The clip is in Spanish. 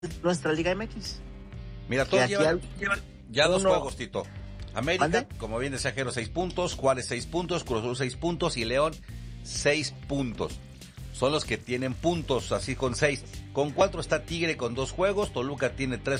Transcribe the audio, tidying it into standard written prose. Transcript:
nuestra Liga MX. Mira, Que todos aquí llevan ya dos uno- juegos, Tito. América, ¿Mande? como bien decía Jero, 6 puntos, Juárez 6 puntos, Cruz Azul 6 puntos y León 6 puntos. Son los que tienen puntos, así con 6. Con 4 está Tigre con 2 juegos, Toluca tiene 3